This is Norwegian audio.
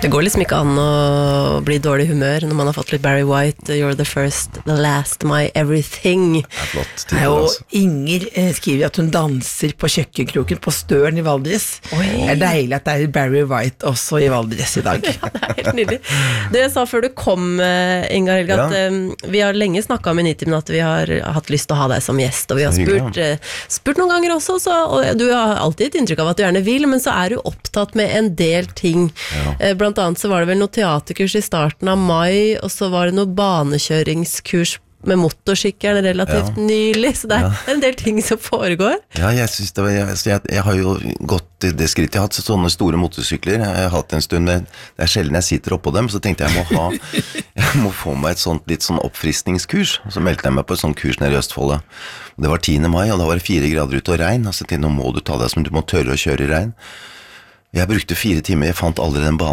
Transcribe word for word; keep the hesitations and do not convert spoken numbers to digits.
Det går liksom ikke an å bli dårlig humør når man har fått litt Barry White, You're the first, the last, my everything. Det er flott. Nei, og Inger eh, skriver at hun danser på kjøkkenkroken på Støren i Valdres. Oi. Det er deilig at det er Barry White også i Valdres i dag. Ja, det er helt nydelig. Det jeg sa før du kom, eh, Inga Helge, at Ja. eh, vi har lenge snakket om i Nitimen at vi har hatt lyst til å ha deg som gjest, og vi har Så hyggelig, spurt, eh, spurt noen ganger også, så, og du har alltid et inntrykk av at du gjerne vil, men så er du opptatt med en del ting. Ja. Eh, Blant annet så var det vel noe teaterkurs i starten av mai, og så var det noe banekjøringskurs med motorsykkelen relativt Ja. nylig, så det er, Ja. det er en del ting som foregår. Ja, jeg synes det var, jeg, altså, jeg, jeg har jo gått til det skrittet, jeg har hatt sånne store motorsykler, jeg har hatt en stund, men det er sjelden jeg sitter oppå dem, så tenkte jeg, jeg må ha, jeg må få meg et sånt litt sånn oppfriskningskurs, og så meldte jeg meg på et sånt kurs nede i Østfoldet. Det var tiende mai, og da var det fire grader ute og regn, og så tenkte jeg, nå må du ta deg som du må tørre å kjøre i regn. Jeg brukte fire timer, jeg fant aldri den banen